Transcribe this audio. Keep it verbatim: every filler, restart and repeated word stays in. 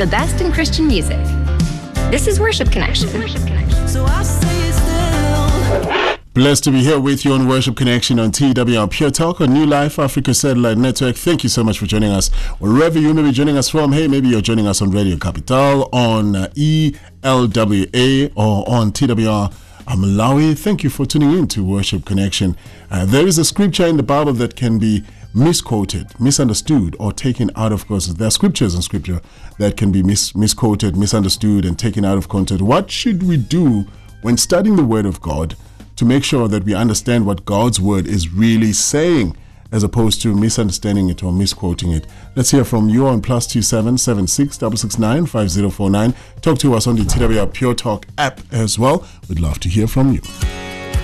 the best in Christian music. This is Worship Connection. So I say it still. Blessed to be here with you on Worship Connection on T W R Pure Talk on New Life Africa Satellite Network. Thank you so much for joining us. Wherever you may be joining us from, hey, maybe you're joining us on Radio Capital, on uh, E L W A, or on T W R Malawi. Thank you for tuning in to Worship Connection. Uh, there is a scripture in the Bible that can be misquoted, misunderstood, or taken out of context. There are scriptures in Scripture that can be mis- misquoted, misunderstood, and taken out of context. What should we do when studying the Word of God to make sure that we understand what God's Word is really saying, as opposed to misunderstanding it or misquoting it? Let's hear from you on plus two seven seven six six six nine five zero four nine. Talk to us on the T W R Pure Talk app as well. We'd love to hear from you.